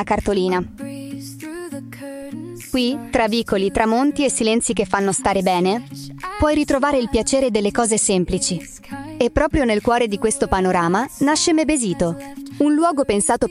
cartolina. Qui, tra vicoli, tramonti e silenzi che fanno stare bene, puoi ritrovare il piacere delle cose semplici. E proprio nel cuore di questo panorama nasce Mebesito, un luogo pensato